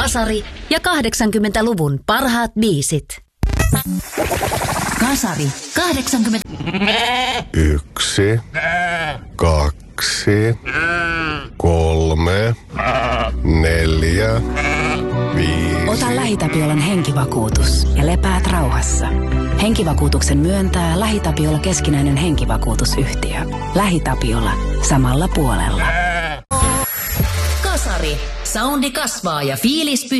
Kasari ja 80-luvun parhaat biisit. Kasari 80. 1, 2, 3, 4, 5. Ota LähiTapiolan henkivakuutus ja lepäät rauhassa. Henkivakuutuksen myöntää LähiTapiola keskinäinen henkivakuutusyhtiö. LähiTapiola. Samalla puolella. Kasari. Soundi kasvaa ja fiilis pysyy.